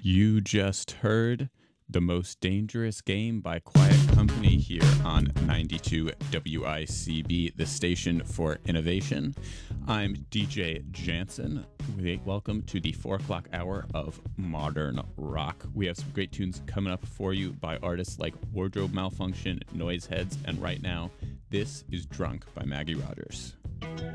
You just heard The Most Dangerous Game by Quiet Company here on 92 WICB, the station for innovation. I'm DJ Jansen. Welcome to the 4 o'clock hour of modern rock. We have some great tunes coming up for you by artists like Wardrobe Malfunction, Noiseheads, and right now, this is Drunk by Maggie Rogers.